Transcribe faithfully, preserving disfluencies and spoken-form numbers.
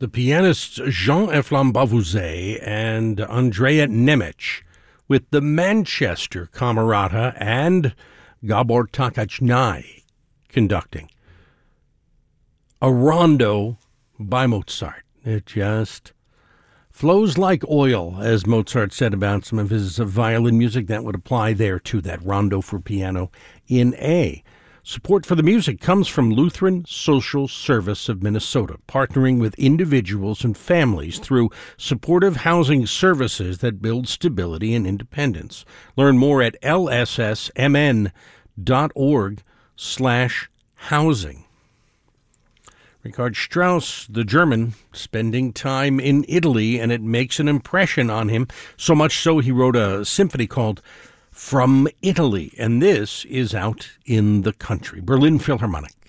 the pianists Jean-Eflain Bavouzet and Andrea Nemec with the Manchester Camerata and Gabor Takachnai conducting. A rondo by Mozart. It just flows like oil, as Mozart said about some of his violin music. That would apply there to that rondo for piano in A. Support for the music comes from Lutheran Social Service of Minnesota, partnering with individuals and families through supportive housing services that build stability and independence. Learn more at l s s m n dot org slash housing. Richard Strauss, the German, spending time in Italy, and it makes an impression on him, so much so he wrote a symphony called From Italy, and this is out in the country. Berlin Philharmonic.